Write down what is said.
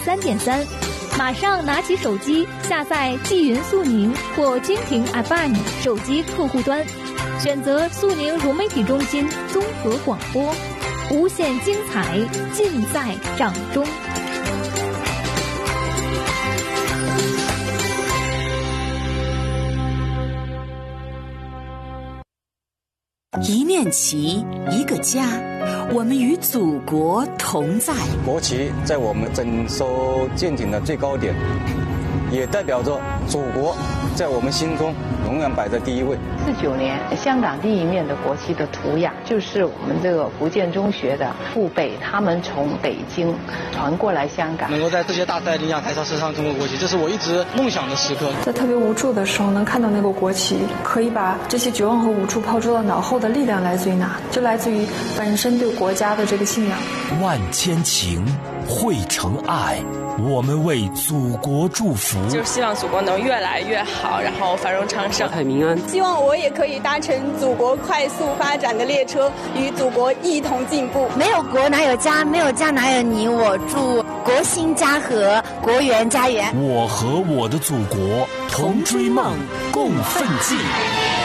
103.3，马上拿起手机下载纪云速宁或蜻蜓 FM 手机客户端，选择速宁融媒体中心综合广播，无限精彩尽在掌中。 一面旗，一个家，我们与祖国同在。 国旗在我们整艘舰艇的最高点，也代表着祖国在我们心中永远摆在第一位。 49年，香港第一面的国旗的图样，就是我们这个福建中学的父辈，他们从北京传过来香港。 能够在这些大赛领奖台上升上中国国旗，这是我一直梦想的时刻。 在特别无助的时候，能看到那个国旗，可以把这些绝望和无助抛诸到脑后的力量来自于哪？就来自于本身对国家的这个信仰。 万千情汇成爱，我们为祖国祝福。 就是希望祖国能越来越好，然后繁荣昌盛， 太平安。 希望我也可以搭乘祖国快速发展的列车，与祖国一同进步。 没有国哪有家，没有家哪有你我。祝国兴家和，国源家园。 我和我的祖国同追梦，共奋进。